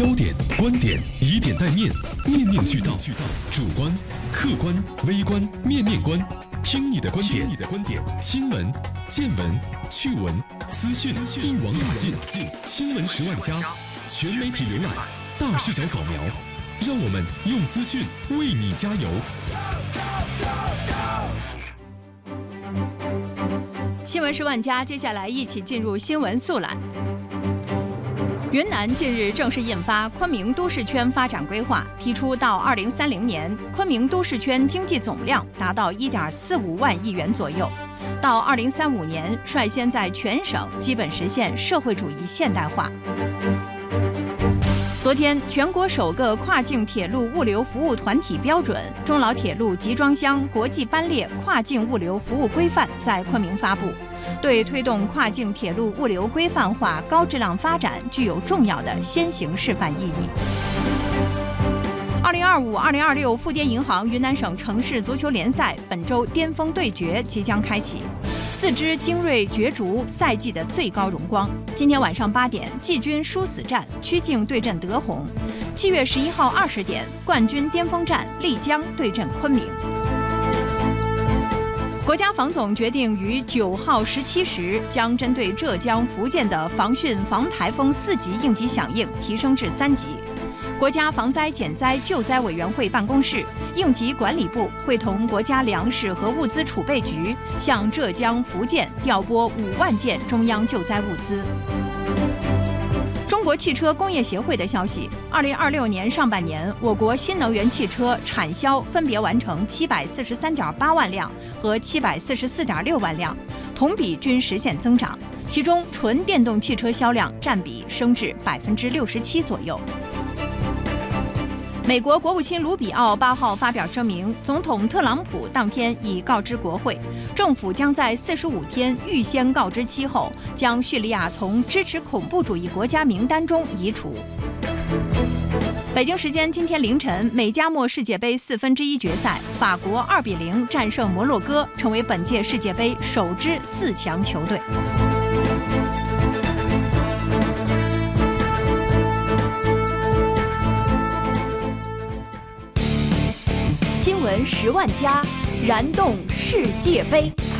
焦点、观点，以点带面，面面俱到。主观、客观、微观、面面观，听你的观点。新闻、见闻、趣闻、资讯一网打尽。新闻10万加，全媒体浏览，大视角扫描，让我们用资讯为你加油。 新闻10万加，接下来一起进入新闻速览。云南近日正式印发昆明都市圈发展规划，提出到2030年，昆明都市圈经济总量达到1.45万亿元左右，到2035年率先在全省基本实现社会主义现代化。昨天，全国首个跨境铁路物流服务团体标准——中老铁路集装箱国际班列跨境物流服务规范在昆明发布，对推动跨境铁路物流规范化、高质量发展具有重要的先行示范意义。2025-2026富滇银行云南省城市足球联赛本周巅峰对决即将开启。4支精锐角逐，赛季的最高荣光。今天晚上8点，季军殊死战，曲靖对阵德宏；7月11号20点，冠军巅峰战，丽江对阵昆明。国家防总决定于9号17时将针对浙江、福建的防汛防台风4级应急响应提升至3级。国家防灾减灾救灾委员会办公室、应急管理部会同国家粮食和物资储备局向浙江、福建调拨5万件中央救灾物资。中国汽车工业协会的消息，2026年上半年，我国新能源汽车产销分别完成743.8万辆和744.6万辆，同比均实现增长，其中纯电动汽车销量占比升至67%左右。美国国务卿卢比奥8号发表声明，总统特朗普当天已告知国会，政府将在45天预先告知期后，将叙利亚从支持恐怖主义国家名单中移除。北京时间今天凌晨，美加墨世界杯1/4决赛，法国2-0战胜摩洛哥，成为本届世界杯首支4强球队。新闻10万加，燃动世界杯。